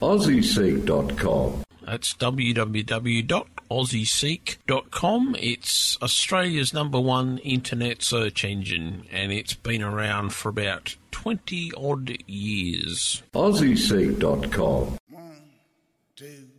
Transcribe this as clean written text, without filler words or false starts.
AussieSeek.com. That's www.aussieseek.com. It's Australia's #1 internet search engine, and it's been around for about 20-odd years. AussieSeek.com. 1, 2,